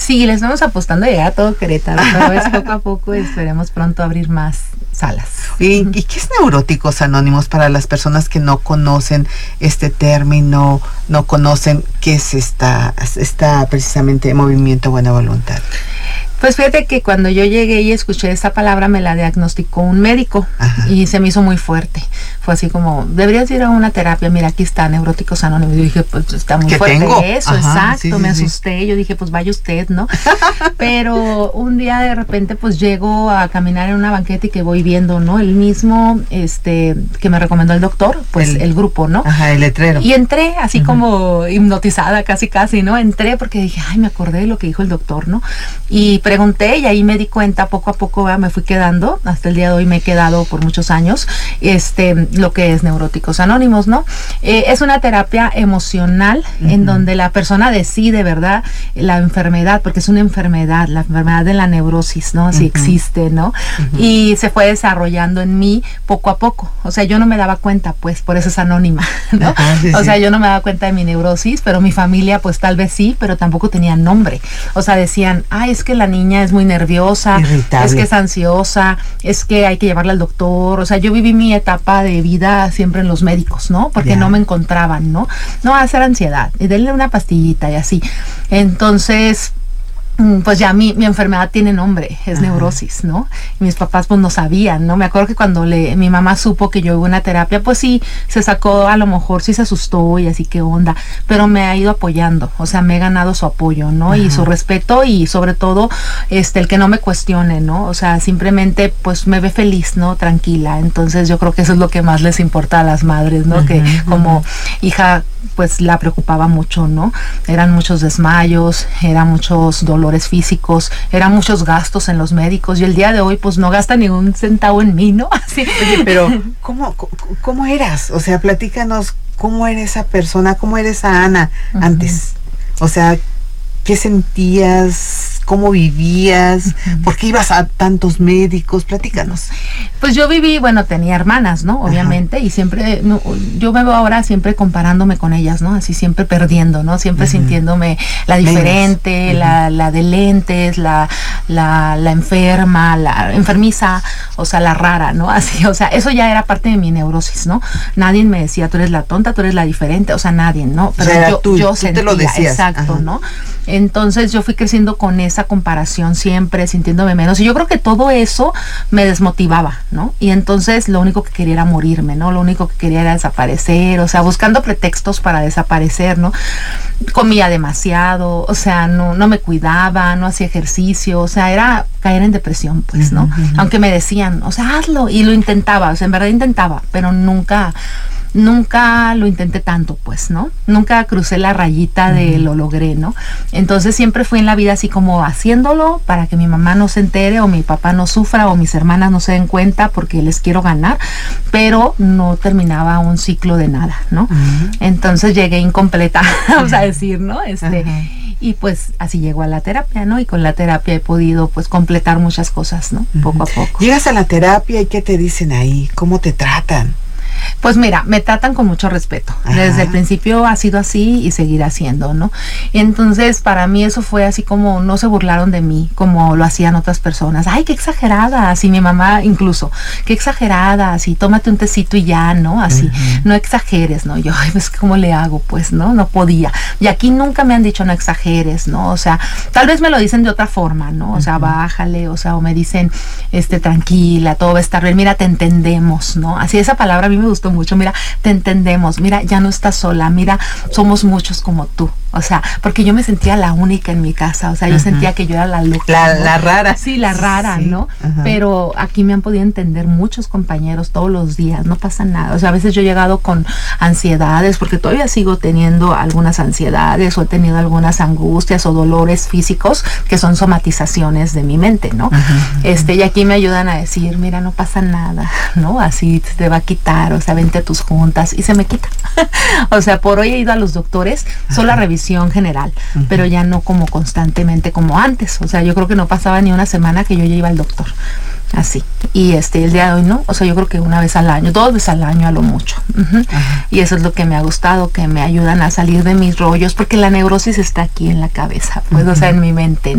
Sí, le estamos apostando a llegar a todo Querétaro. Cada vez poco a poco esperemos pronto abrir más salas. ¿Y qué es Neuróticos Anónimos para las personas que no conocen este término, no conocen qué es esta precisamente movimiento Buena Voluntad? Pues fíjate que cuando yo llegué y escuché esta palabra me la diagnosticó un médico. Ajá. Y se me hizo muy fuerte. Fue así como, deberías ir a una terapia, mira, aquí está, Neuróticos Anónimos. Yo dije, pues está muy fuerte tengo? Eso, ajá, exacto, sí, me asusté. Yo dije, pues vaya usted, ¿no? Pero un día de repente pues llego a caminar en una banqueta y que voy viendo, ¿no? El mismo, que me recomendó el doctor, pues el grupo, ¿no? Ajá, el letrero. Y entré así como hipnotizada casi, ¿no? Entré porque dije, ay, me acordé de lo que dijo el doctor, ¿no? Y pregunté y ahí me di cuenta, poco a poco me fui quedando, hasta el día de hoy me he quedado por muchos años, lo que es Neuróticos Anónimos, ¿no? Es una terapia emocional en donde la persona decide, ¿verdad? La enfermedad, porque es una enfermedad, la enfermedad de la neurosis, ¿no? Si existe, ¿no? Y se fue desarrollando en mí poco a poco, o sea, yo no me daba cuenta, pues, por eso es anónima, ¿no? O sea, yo no me daba cuenta de mi neurosis, pero mi familia, pues, tal vez sí, pero tampoco tenía nombre, o sea, decían, ay, es que la niña es muy nerviosa, irritable, es que es ansiosa, es que hay que llevarla al doctor, o sea, yo viví mi etapa de vida siempre en los médicos, ¿no? Porque no me encontraban, ¿no? No, hacer ansiedad, y denle una pastillita y así. Entonces, pues ya mi enfermedad tiene nombre, es neurosis, ¿no? Y mis papás pues no sabían, ¿no? Me acuerdo que cuando mi mamá supo que yo iba a una terapia, pues sí, se sacó, a lo mejor sí se asustó y así, ¿qué onda? Pero me ha ido apoyando, o sea, me he ganado su apoyo, ¿no? Y su respeto y sobre todo, el que no me cuestione, ¿no? O sea, simplemente pues me ve feliz, ¿no? Tranquila. Entonces yo creo que eso es lo que más les importa a las madres, ¿no? Que como hija pues la preocupaba mucho, ¿no? Eran muchos desmayos, eran muchos dolores físicos, eran muchos gastos en los médicos y el día de hoy pues no gasta ni un centavo en mí, ¿no? Así. Oye, pero ¿cómo eras? O sea, platícanos, ¿cómo era esa persona? ¿Cómo era esa Ana antes? O sea, ¿qué sentías? ¿Cómo vivías? ¿Por qué ibas a tantos médicos? Platícanos. Pues yo viví, bueno, tenía hermanas, ¿no? Obviamente, y siempre, yo me veo ahora siempre comparándome con ellas, ¿no? Así siempre perdiendo, ¿no? Siempre sintiéndome la diferente, la de lentes, la enferma, la enfermiza, o sea, la rara, ¿no? Así, o sea, eso ya era parte de mi neurosis, ¿no? Nadie me decía, tú eres la tonta, tú eres la diferente, o sea, nadie, ¿no? Pero o sea, yo sentía, te lo decías. Exacto, ¿no? Entonces yo fui creciendo con esa comparación siempre, sintiéndome menos, y yo creo que todo eso me desmotivaba, ¿no? Y entonces lo único que quería era morirme, ¿no? Lo único que quería era desaparecer, o sea, buscando pretextos para desaparecer, ¿no? Comía demasiado, o sea, no me cuidaba, no hacía ejercicio, o sea, era caer en depresión, pues, ¿no? Aunque me decían, o sea, hazlo, y lo intentaba, o sea, en verdad intentaba, pero nunca lo intenté tanto, pues, ¿no? Nunca crucé la rayita de lo logré, ¿no? Entonces siempre fui en la vida así como haciéndolo para que mi mamá no se entere o mi papá no sufra o mis hermanas no se den cuenta porque les quiero ganar, pero no terminaba un ciclo de nada, ¿no? Entonces llegué incompleta, vamos a decir, ¿no? Y pues así llego a la terapia, ¿no? Y con la terapia he podido pues completar muchas cosas, ¿no? Poco a poco. Llegas a la terapia y ¿qué te dicen ahí? ¿Cómo te tratan? Pues mira, me tratan con mucho respeto. Desde el principio ha sido así y seguirá siendo, ¿no? Entonces, para mí eso fue así como no se burlaron de mí, como lo hacían otras personas. Ay, qué exagerada, así mi mamá incluso, qué exagerada, así tómate un tecito y ya, ¿no? Así, no exageres, ¿no? Yo, ay, pues, ¿cómo le hago? Pues, ¿no? No podía. Y aquí nunca me han dicho no exageres, ¿no? O sea, tal vez me lo dicen de otra forma, ¿no? O sea, bájale, o sea, o me dicen, tranquila, todo va a estar bien, mira, te entendemos, ¿no? Así esa palabra a mí me gustó mucho, mira, te entendemos, mira, ya no estás sola, mira, somos muchos como tú, o sea, porque yo me sentía la única en mi casa, o sea, yo sentía que yo era la loca, ¿no? La rara. Sí, la rara, sí, ¿no? Pero aquí me han podido entender muchos compañeros todos los días, no pasa nada, o sea, a veces yo he llegado con ansiedades, porque todavía sigo teniendo algunas ansiedades, o he tenido algunas angustias o dolores físicos que son somatizaciones de mi mente, ¿no? Y aquí me ayudan a decir, mira, no pasa nada, ¿no? Así te va a quitar, o sea, vente a tus juntas, y se me quita. O sea, por hoy he ido a los doctores, solo a revisión general, pero ya no como constantemente como antes. O sea, yo creo que no pasaba ni una semana que yo ya iba al doctor. Así. Y el día de hoy no, o sea, yo creo que una vez al año, 2 veces al año a lo mucho. Y eso es lo que me ha gustado, que me ayudan a salir de mis rollos, porque la neurosis está aquí en la cabeza, pues, o sea, en mi mente.